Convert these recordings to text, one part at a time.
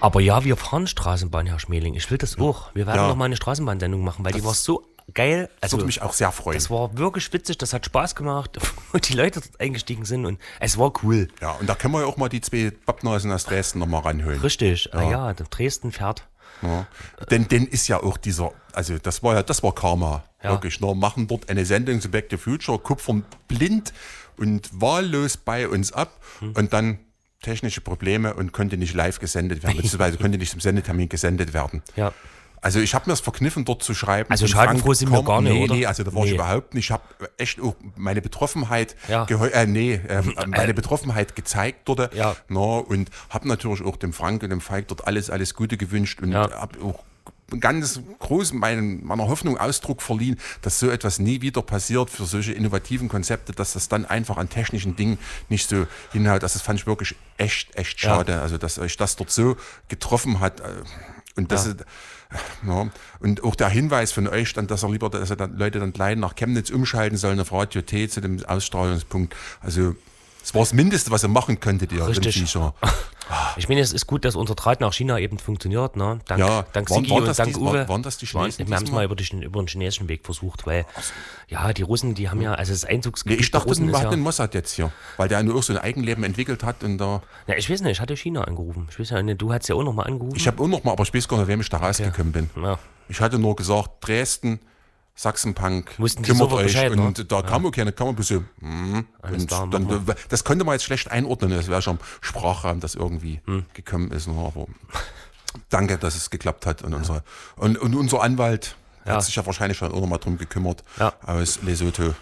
Aber ja, wir fahren Straßenbahn, Herr Schmeling. Ich will das auch. Wir werden noch mal eine Straßenbahnsendung machen, weil die war so geil. Das würde mich auch sehr freuen. Das war wirklich witzig, das hat Spaß gemacht, wo die Leute dort eingestiegen sind und es war cool. Ja, und da können wir ja auch mal die 2 Pappnasen aus Dresden nochmal ranholen. Richtig, ja, Dresden fährt. Ja. Denn ist ja auch dieser, also das war Karma, wirklich. Ne? Machen dort eine Sendung zu Back to the Future, kupfern blind und wahllos bei uns ab und dann technische Probleme und konnte nicht live gesendet werden, beziehungsweise konnte nicht zum Sendetermin gesendet werden. Ja. Also ich habe mir das verkniffen, dort zu schreiben. Also schadenfroh sind wir gar nicht, oder? Nee, also da war ich überhaupt nicht. Ich habe echt auch meine Betroffenheit meine Betroffenheit gezeigt dort. Ja. Und habe natürlich auch dem Frank und dem Falk dort alles Gute gewünscht und habe auch ganz groß meiner Hoffnung Ausdruck verliehen, dass so etwas nie wieder passiert für solche innovativen Konzepte, dass das dann einfach an technischen Dingen nicht so hinhaut. Das fand ich wirklich echt schade. Also dass euch das dort so getroffen hat und das ist, und auch der Hinweis von euch dann, dass Leute dann gleich nach Chemnitz umschalten sollen auf Radio T zu dem Ausstrahlungspunkt. Also das war das Mindeste, was ihr machen könntet, ihr Richtig. Ich meine, es ist gut, dass unser Draht nach China eben funktioniert, ne? Dank Sigi und dank Uwe. Waren das die Chinesen? Wir haben es mal über den chinesischen Weg versucht, weil die Russen, die haben ja, also das Einzugsgebiet ich dachte, der Russen wir hatten den Mossad jetzt hier, weil der nur auch so ein Eigenleben entwickelt hat. Und da ich weiß nicht, ich hatte China angerufen. Ich weiß ja nicht, du hast ja auch nochmal angerufen. Ich habe auch nochmal, aber ich weiß gar nicht, wem ich da rausgekommen bin. Ja. Ich hatte nur gesagt, Dresden, Sachsenpunk, kümmert euch. Bescheid, und da kam auch keine, kann man ein bisschen, das konnte man jetzt schlecht einordnen, das wäre schon im Sprachraum, das irgendwie gekommen ist. Aber danke, dass es geklappt hat. Und unser Anwalt hat sich ja wahrscheinlich schon auch noch mal drum gekümmert, aus Lesotho.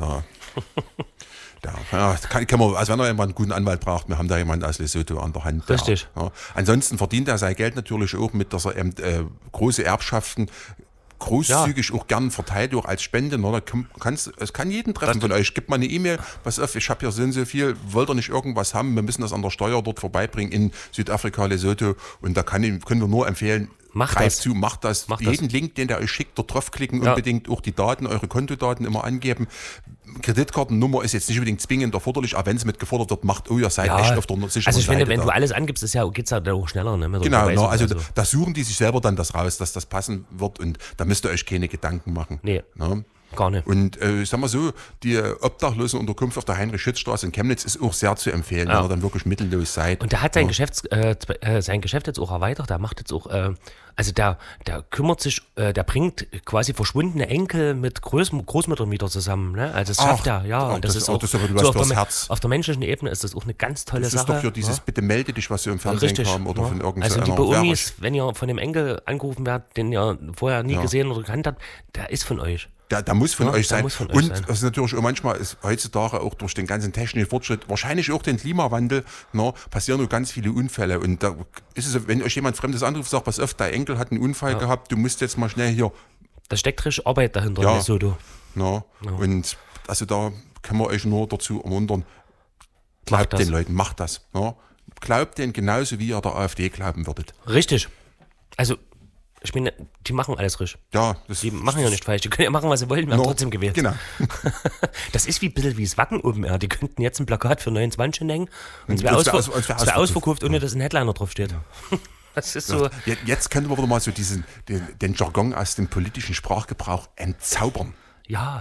Kann man, also wenn er jemand einen guten Anwalt braucht, wir haben da jemanden aus Lesotho an der Hand. Richtig. Ansonsten verdient er sein Geld natürlich auch mit, dass er eben große Erbschaften großzügig auch gern verteilt, auch als Spende. Es kann jeden treffen von euch. Gebt mal eine E-Mail, pass auf, ich habe hier so viel, wollt ihr nicht irgendwas haben, wir müssen das an der Steuer dort vorbeibringen in Südafrika, Lesotho, und da können wir nur empfehlen, macht das. Jeden Link, den der euch schickt, dort draufklicken, unbedingt auch die Daten, eure Kontodaten immer angeben. Kreditkartennummer ist jetzt nicht unbedingt zwingend erforderlich, aber wenn es mit gefordert wird, macht ihr seid echt auf der sicheren Seite. Also ich finde, wenn du alles angibst, geht es ja auch schneller. Ne, genau, also da suchen die sich selber dann das raus, dass das passen wird, und da müsst ihr euch keine Gedanken machen. Nee. Ne? Gar nicht. Und ich sag mal so, die Obdachlosenunterkunft auf der Heinrich-Schütz-Straße in Chemnitz ist auch sehr zu empfehlen, wenn ihr dann wirklich mittellos seid. Und der hat sein Geschäft jetzt auch erweitert, der macht jetzt auch, der kümmert sich, der bringt quasi verschwundene Enkel mit Großmüttern wieder zusammen. Ne? Also das schafft er, und das ist auch auf der menschlichen Ebene ist das auch eine ganz tolle Sache. Das ist doch für dieses Bitte melde dich, was ihr im Fernsehen kam oder von irgendeiner. Also liebe Omis, wenn ihr von dem Enkel angerufen werdet, den ihr vorher nie gesehen oder gekannt habt, der ist von euch. Der muss von euch sein. Es ist natürlich auch manchmal, heutzutage auch durch den ganzen technischen Fortschritt, wahrscheinlich auch den Klimawandel, passieren nur ganz viele Unfälle. Und da ist es, wenn euch jemand Fremdes anruft, sagt, pass auf, dein Enkel hat einen Unfall gehabt, du musst jetzt mal schnell hier. Da steckt richtig Arbeit dahinter, Lesotho. Und also da können wir euch nur dazu ermuntern, glaubt den Leuten, macht das. Glaubt denen genauso, wie ihr der AfD glauben würdet. Richtig. Also ich meine, die machen alles richtig. Ja, die machen ja nicht falsch. Die können ja machen, was sie wollen, wir haben trotzdem gewählt. Genau. Das ist ein bisschen wie das Wacken Open Air. Die könnten jetzt ein Plakat für 29 hinhängen und es wäre ausverkauft, ohne dass ein Headliner draufsteht. Das ist so. Jetzt könnten wir wieder mal so den Jargon aus dem politischen Sprachgebrauch entzaubern. Ja,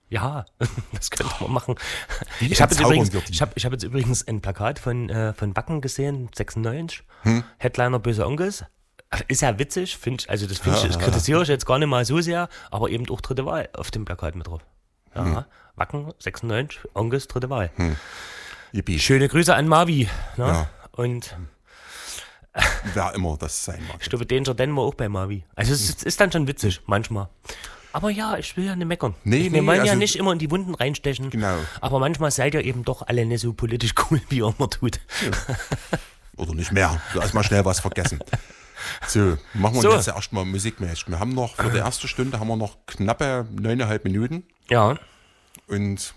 das könnte man machen. Ich habe jetzt übrigens ein Plakat von Wacken gesehen, 96. Headliner Böse Onkels. Ist ja witzig, finde ich. Also das kritisiere ich jetzt gar nicht mal so sehr, aber eben auch dritte Wahl auf dem Plakat mit drauf. Ja, Wacken 96, Onkels dritte Wahl. Schöne Grüße an Mavi. Ne? Ja. Und wer immer das sein mag. Ich glaube, Danger Dan war auch bei Mavi. Also es ist dann schon witzig, manchmal. Aber ja, ich will ja nicht meckern. Wir wollen ja nicht immer in die Wunden reinstechen. Genau. Aber manchmal seid ihr eben doch alle nicht so politisch cool, wie ihr immer tut. Ja. Oder nicht mehr. Du hast mal schnell was vergessen. So, machen wir jetzt erstmal musikmäßig. Wir haben noch für die erste Stunde noch knappe 9,5 Minuten. Ja. Und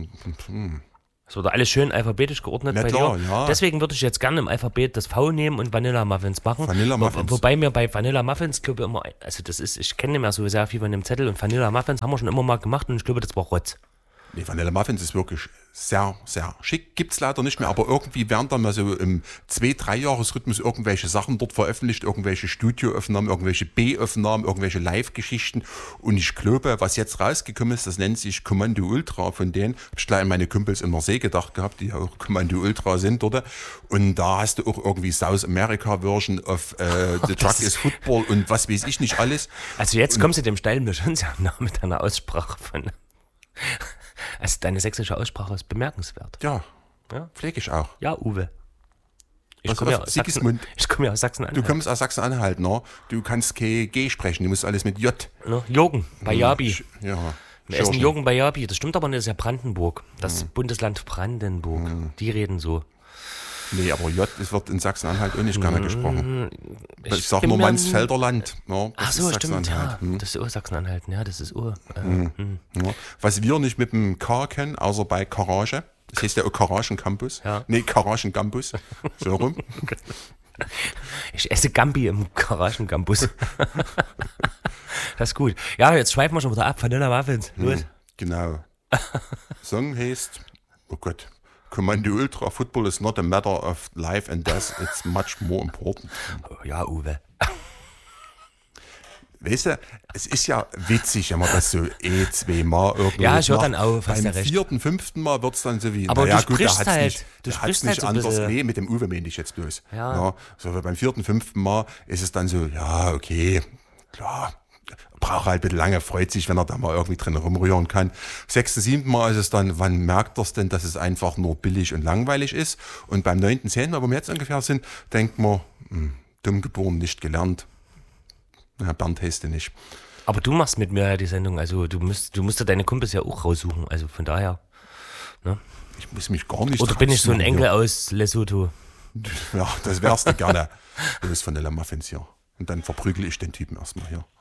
es wird alles schön alphabetisch geordnet bei dir. Ja. Deswegen würde ich jetzt gerne im Alphabet das V nehmen und Vanilla Muffins machen. Wobei mir bei Vanilla Muffins, glaube ich, immer, also ich kenne nicht mehr so sehr viel von dem Zettel, und Vanilla Muffins haben wir schon immer mal gemacht und ich glaube, das war Rotz. Nee, Vanilla Muffins ist wirklich sehr, sehr schick. Gibt es leider nicht mehr, aber irgendwie werden dann mal so im 2-3-Jahres-Rhythmus irgendwelche Sachen dort veröffentlicht, irgendwelche Studioaufnahmen, irgendwelche B-Aufnahmen, irgendwelche Live-Geschichten. Und ich glaube, was jetzt rausgekommen ist, das nennt sich Kommando Ultra von denen. Hab ich gleich an meine Kumpels in der See gedacht gehabt, die auch Kommando Ultra sind dort. Und da hast du auch irgendwie South America Version of The Truck is Football und was weiß ich nicht alles. Also jetzt kommst du dem Steilen mir schon sehr nah mit deiner Aussprache von... Also deine sächsische Aussprache ist bemerkenswert. Ja, pflege ich auch. Ja, Uwe. Ich komme ja aus Sachsen-Anhalt. Du kommst aus Sachsen-Anhalt, ne? Du kannst kein G sprechen, du musst alles mit J. Ne? Jürgen, Bayabi. Ja. Wir essen Jürgen Bayabi. Das stimmt aber nicht, das ist ja Brandenburg. Das Bundesland Brandenburg. Die reden so. Nee, aber J wird in Sachsen-Anhalt auch nicht gerne gesprochen. Ich sag nur Mansfelder Land. Ja, ach so, stimmt, ja. Das ist Sachsen-Anhalt, ja, das ist Ja. Was wir nicht mit dem K kennen, außer bei Garage. Das heißt ja auch Garagen-Campus. Ja. Nee, Garagen-Campus. So rum. Ich esse Gambi im Garagen-Campus. Das ist gut. Ja, jetzt schweifen wir schon wieder ab. Vanilla Muffins. Los. Genau. Song heißt, oh Gott, Kommando Ultra, Football is not a matter of life and death, it's much more important. Ja, Uwe. Weißt du, es ist ja witzig, wenn man das so 2-mal irgendwie ja, ich höre dann auf, hast beim ja recht. 4., 5. Mal wird es dann so wie, aber naja, du gut, sprichst da halt, hat's nicht so anders. bisschen. Nee, mit dem Uwe meine ich jetzt bloß. Ja. So beim 4., 5. Mal ist es dann so, ja, okay, klar, braucht halt ein bisschen lange, freut sich, wenn er da mal irgendwie drin rumrühren kann. 6., 7. Mal ist es dann, wann merkt er es denn, dass es einfach nur billig und langweilig ist? Und beim 9., 10. Mal, wo wir jetzt ungefähr sind, denkt man, dumm geboren, nicht gelernt. Ja, Bernd heißt du nicht. Aber du machst mit mir die Sendung, also du musst ja deine Kumpels ja auch raussuchen, also von daher. Ne? Ich muss mich gar nicht oder bin ich so ein Enkel aus Lesotho? Ja, das wärst du gerne. Du bist Vanilla Muffins hier. Und dann verprügel ich den Typen erstmal hier.